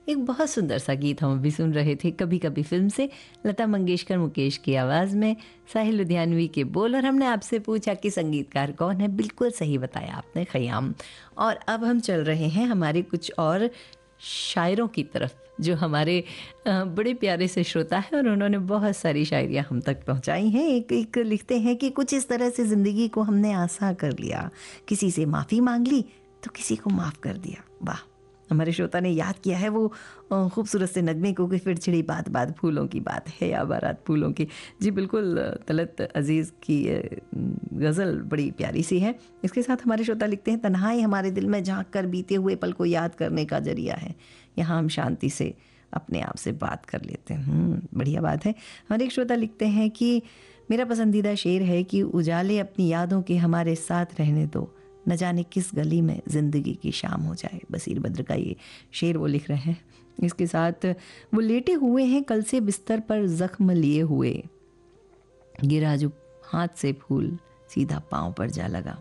एक बहुत सुंदर सा गीत हम अभी सुन रहे थे कभी कभी फिल्म से, लता मंगेशकर मुकेश की आवाज़ में, साहिल लुधियानवी के बोल, और हमने आपसे पूछा कि संगीतकार कौन है। बिल्कुल सही बताया आपने, खयाम। और अब हम चल रहे हैं हमारे कुछ और शायरों की तरफ, जो हमारे बड़े प्यारे से श्रोता है और उन्होंने बहुत सारी शायरियाँ हम तक पहुँचाई हैं। एक लिखते हैं कि कुछ इस तरह से ज़िंदगी को हमने आसान कर लिया, किसी से माफ़ी मांग ली तो किसी को माफ़ कर दिया। वाह, हमारे श्रोता ने याद किया है वो खूबसूरत से नगमे को कि फिर छिड़ी बात बात फूलों की बात है या बारात फूलों की। जी बिल्कुल, तलत अजीज़ की गज़ल बड़ी प्यारी सी है। इसके साथ हमारे श्रोता लिखते हैं, तन्हाई हमारे दिल में झांक कर बीते हुए पल को याद करने का जरिया है, यहाँ हम शांति से अपने आप से बात कर लेते हैं। बढ़िया बात है। हमारे एक श्रोता लिखते हैं कि मेरा पसंदीदा शेर है कि उजाले अपनी यादों के हमारे साथ रहने दो, न जाने किस गली में ज़िंदगी की शाम हो जाए। बसीर बद्र का ये शेर वो लिख रहे हैं। इसके साथ वो लेटे हुए हैं कल से बिस्तर पर ज़ख्म लिए हुए, गिरा जो हाथ से फूल सीधा पाँव पर जा लगा।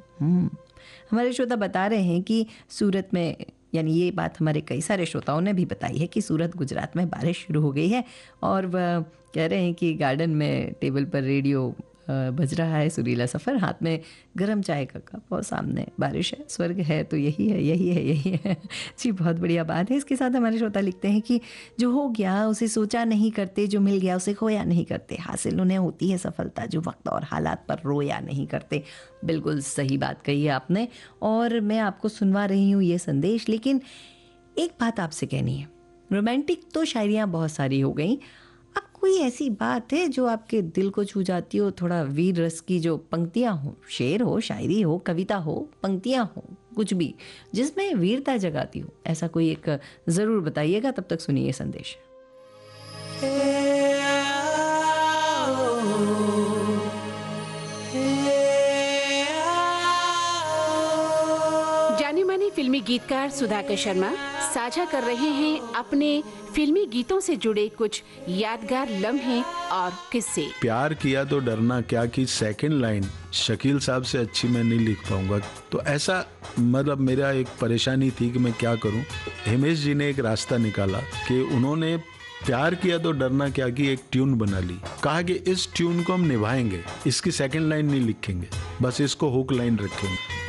हमारे श्रोता बता रहे हैं कि सूरत में, यानी ये बात हमारे कई सारे श्रोताओं ने भी बताई है कि सूरत गुजरात में बारिश शुरू हो गई है, और वह कह रहे हैं कि गार्डन में टेबल पर रेडियो बज रहा है, सुरीला सफ़र, हाथ में गरम चाय का कप और सामने बारिश है। स्वर्ग है तो यही है, यही है, यही है। जी बहुत बढ़िया बात है। इसके साथ हमारे श्रोता लिखते हैं कि जो हो गया उसे सोचा नहीं करते, जो मिल गया उसे खोया नहीं करते, हासिल उन्हें होती है सफलता जो वक्त और हालात पर रोया नहीं करते। बिल्कुल सही बात कही है आपने, और मैं आपको सुनवा रही हूँ ये संदेश। लेकिन एक बात आपसे कहनी है, रोमांटिक तो शायरियाँ बहुत सारी हो गई, अब कोई ऐसी बात है जो आपके दिल को छू जाती हो, थोड़ा वीर रस की जो पंक्तियाँ हो, शेर हो, शायरी हो, कविता हो, पंक्तियाँ हो, कुछ भी जिसमें वीरता जगाती हो, ऐसा कोई एक ज़रूर बताइएगा। तब तक सुनिए संदेश। जाने माने फिल्मी गीतकार सुधाकर शर्मा साझा कर रहे हैं अपने फिल्मी गीतों से जुड़े कुछ यादगार लम्हे और किस्से। प्यार किया तो डरना क्या की सेकंड लाइन शकील साहब से अच्छी मैं नहीं लिख पाऊंगा, तो ऐसा मतलब मेरा एक परेशानी थी कि मैं क्या करूं। हिमेश जी ने एक रास्ता निकाला कि उन्होंने प्यार किया तो डरना क्या की एक ट्यून बना ली, कहा कि इस ट्यून को हम निभाएंगे, इसकी सेकंड लाइन नहीं लिखेंगे, बस इसको हुक लाइन रखेंगे।